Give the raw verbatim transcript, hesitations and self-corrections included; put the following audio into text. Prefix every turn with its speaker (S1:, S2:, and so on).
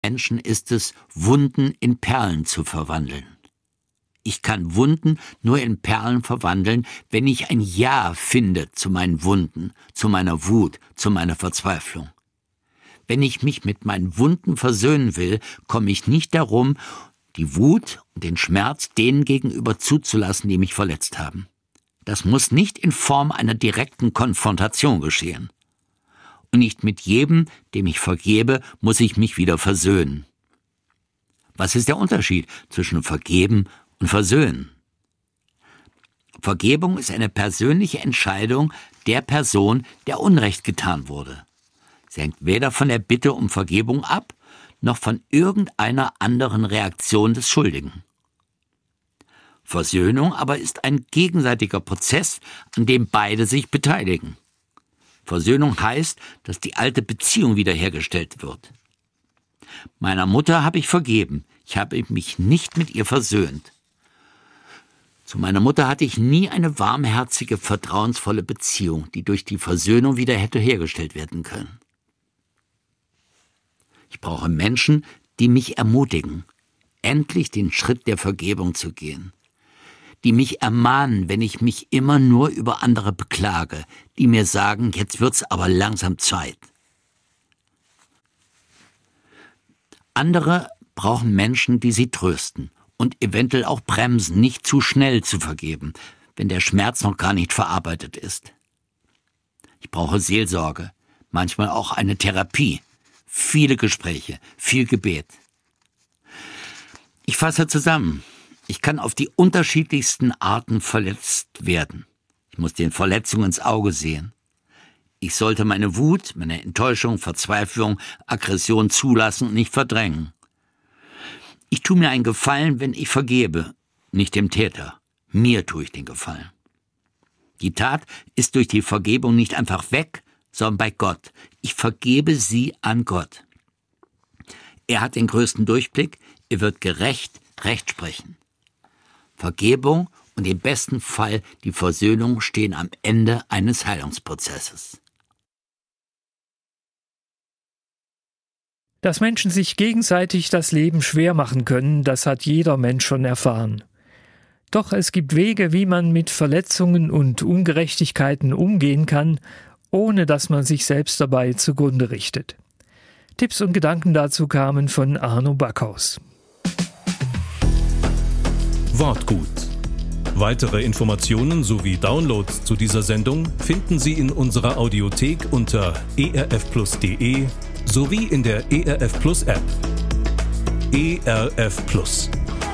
S1: Menschen ist es, Wunden in Perlen zu verwandeln. Ich kann Wunden nur in Perlen verwandeln, wenn ich ein Ja finde zu meinen Wunden, zu meiner Wut, zu meiner Verzweiflung. Wenn ich mich mit meinen Wunden versöhnen will, komme ich nicht darum, die Wut und den Schmerz denen gegenüber zuzulassen, die mich verletzt haben. Das muss nicht in Form einer direkten Konfrontation geschehen. Und nicht mit jedem, dem ich vergebe, muss ich mich wieder versöhnen. Was ist der Unterschied zwischen vergeben und versöhnen? Vergebung ist eine persönliche Entscheidung der Person, der Unrecht getan wurde. Sie hängt weder von der Bitte um Vergebung ab, noch von irgendeiner anderen Reaktion des Schuldigen. Versöhnung aber ist ein gegenseitiger Prozess, an dem beide sich beteiligen. Versöhnung heißt, dass die alte Beziehung wiederhergestellt wird. Meiner Mutter habe ich vergeben, ich habe mich nicht mit ihr versöhnt. Zu meiner Mutter hatte ich nie eine warmherzige, vertrauensvolle Beziehung, die durch die Versöhnung wieder hätte hergestellt werden können. Ich brauche Menschen, die mich ermutigen, endlich den Schritt der Vergebung zu gehen. Die mich ermahnen, wenn ich mich immer nur über andere beklage, die mir sagen, jetzt wird's aber langsam Zeit. Andere brauchen Menschen, die sie trösten und eventuell auch bremsen, nicht zu schnell zu vergeben, wenn der Schmerz noch gar nicht verarbeitet ist. Ich brauche Seelsorge, manchmal auch eine Therapie, viele Gespräche, viel Gebet. Ich fasse zusammen. Ich kann auf die unterschiedlichsten Arten verletzt werden. Ich muss den Verletzungen ins Auge sehen. Ich sollte meine Wut, meine Enttäuschung, Verzweiflung, Aggression zulassen und nicht verdrängen. Ich tue mir einen Gefallen, wenn ich vergebe, nicht dem Täter. Mir tue ich den Gefallen. Die Tat ist durch die Vergebung nicht einfach weg, sondern bei Gott. Ich vergebe sie an Gott. Er hat den größten Durchblick, er wird gerecht, Recht sprechen. Vergebung und im besten Fall die Versöhnung stehen am Ende eines Heilungsprozesses.
S2: Dass Menschen sich gegenseitig das Leben schwer machen können, das hat jeder Mensch schon erfahren. Doch es gibt Wege, wie man mit Verletzungen und Ungerechtigkeiten umgehen kann, ohne dass man sich selbst dabei zugrunde richtet. Tipps und Gedanken dazu kamen von Arno Backhaus.
S3: Wortgut. Weitere Informationen sowie Downloads zu dieser Sendung finden Sie in unserer Audiothek unter e r f plus punkt d e sowie in der E R F Plus App. E R F Plus.